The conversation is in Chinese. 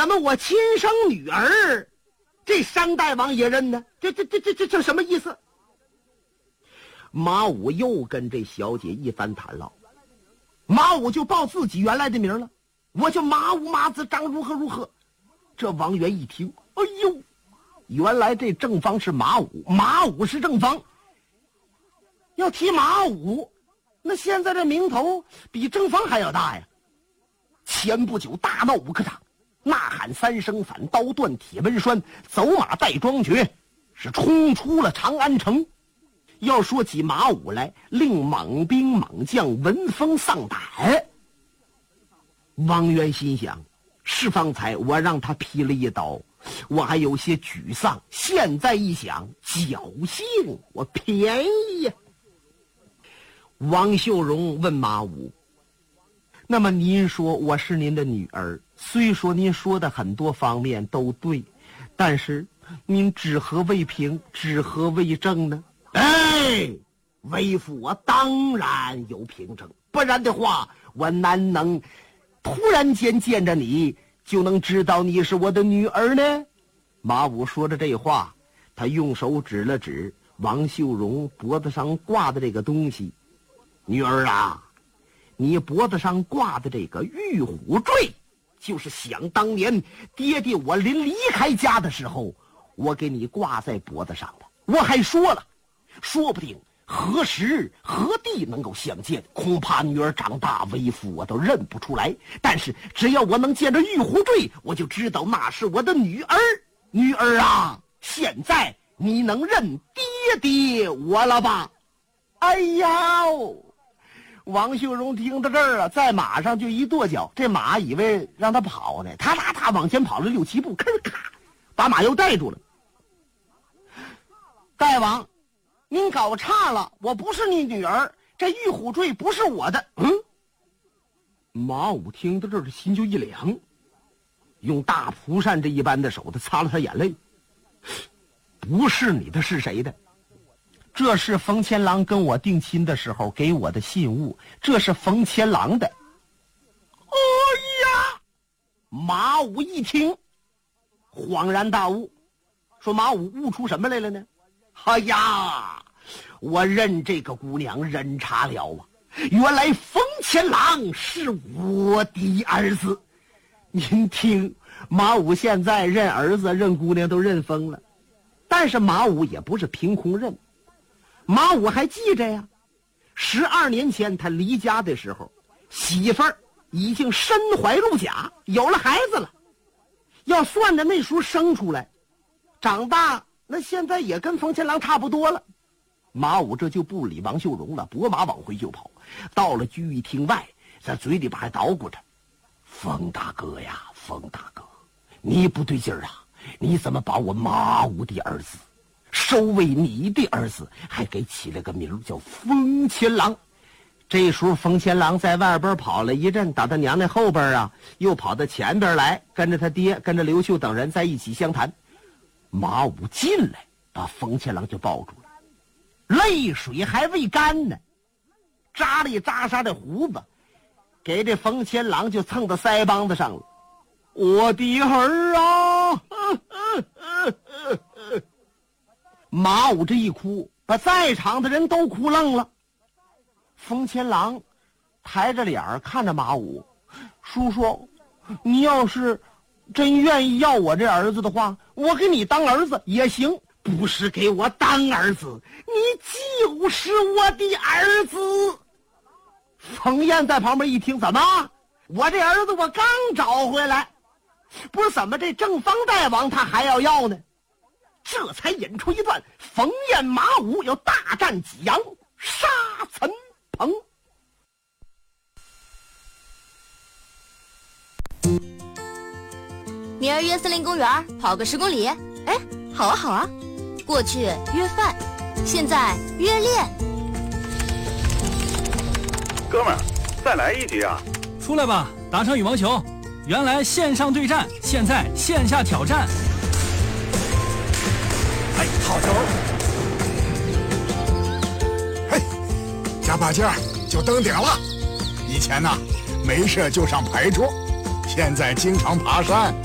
怎么我亲生女儿这商大王也认呢？这什么意思？马武又跟这小姐一番谈了，马武就报自己原来的名了，我叫马武，马子长如何如何。这王元一听，哎呦，原来这正方是马武，马武是正方。要提马武，那现在这名头比正方还要大呀。前不久大闹武科场，呐喊三声反，刀断铁门栓，走马带庄爵，是冲出了长安城。要说起马武来，令猛兵猛将闻风丧胆。王元心想，是方才我让他劈了一刀，我还有些沮丧，现在一想，侥幸我便宜呀。王秀荣问马武，那么您说我是您的女儿，虽说您说的很多方面都对，但是您指何为平，指何为正呢？哎，为父我当然有凭证，不然的话我难能突然间见着你就能知道你是我的女儿呢。马武说着这话，他用手指了指王秀荣脖子上挂的这个东西，女儿啊，你脖子上挂的这个玉虎坠，就是想当年爹爹我临离开家的时候我给你挂在脖子上的。我还说了，说不定何时何地能够相见，恐怕女儿长大为父我都认不出来，但是只要我能见着玉壶坠，我就知道那是我的女儿。女儿啊，现在你能认爹爹我了吧？哎呀，王秀荣听到这儿啊，在马上就一跺脚，这马以为让他跑呢，他往前跑了6、7步，咔咔把马又带住了。大王，您搞差了，我不是你女儿，这玉虎坠不是我的。马武听到这儿心就一凉，用大蒲扇这一般的手他擦了他眼泪。不是你的是谁的？这是冯千郎跟我定亲的时候给我的信物，这是冯千郎的。哎呀！马武一听恍然大悟，说马武悟出什么来了呢？哎呀，我认这个姑娘认差了啊，原来冯千郎是我的儿子。您听，马武现在认儿子认姑娘都认疯了，但是马武也不是凭空认，马武还记着呀，12年前他离家的时候，媳妇儿已经身怀陆甲，有了孩子了。要算着那时候生出来，长大那现在也跟冯千郎差不多了。马武这就不理王秀荣了，拨马往回就跑。到了聚义厅外，在嘴里边还捣鼓着：“冯大哥呀，冯大哥，你不对劲儿啊！你怎么把我马武的儿子收为你的儿子，还给起了个名叫冯千郎？”这时候冯千郎在外边跑了一阵，打他娘那后边啊，又跑到前边来，跟着他爹，跟着刘秀等人在一起相谈。马武进来，把冯千郎就抱住了，泪水还未干呢，扎里扎沙的胡子给这冯千郎就蹭到腮帮子上了。我的儿啊！马武这一哭，把在场的人都哭愣了。冯千郎抬着脸看着马武，叔叔，你要是真愿意要我这儿子的话，我给你当儿子也行。不是给我当儿子，你就是我的儿子。冯燕在旁边一听，怎么我这儿子我刚找回来，不是怎么这正方大王他还要呢？这才引出一段冯燕马武要大战济阳，杀陈鹏。 明儿约森林公园跑个10公里。 哎，好啊好啊。 过去约饭，现在约练。 哥们儿，再来一局啊！ 出来吧，打场羽毛球。原来线上对战，现在线下挑战。 哎，好球！嘿，加把劲儿就登顶了。以前呢，没事就上牌桌，现在经常爬山。